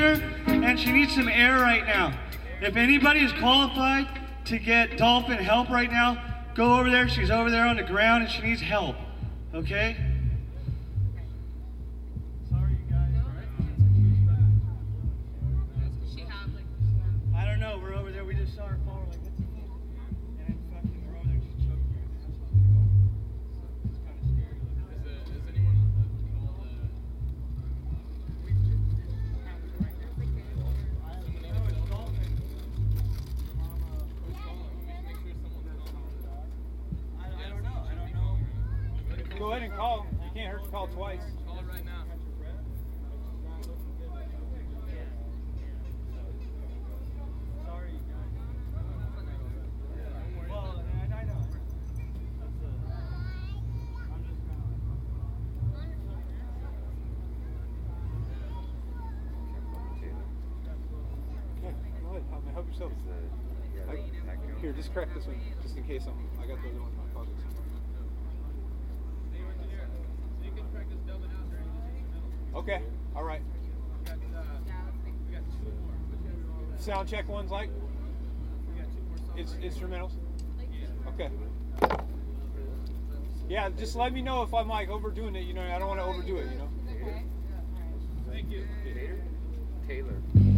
freezer, and she needs some air right now. If anybody is qualified to get dolphin help right now, go over there. She's over there on the ground, and she needs help. Okay? Sorry, you guys. I don't know. We're over there. We just saw her fall. Like, what's the thing? And fucking, we're over there just choking her. It's kind of scary. Is anyone called? I don't know. Go ahead and call. You can't hurt to call twice. Call it right now. Sorry, guys. Well, I know. I'm just Yeah, go ahead. Help yourself. Here, just crack this one, just in case I got the other one in my pocket. So you can practice dubbing out during this. Okay, all right. We got 2 more. Sound check one's like? We got 2 more songs. It's instrumentals? Yeah. Okay. Yeah, just let me know if I'm like overdoing it, you know, I don't want to overdo it, you know? Thank you. Taylor.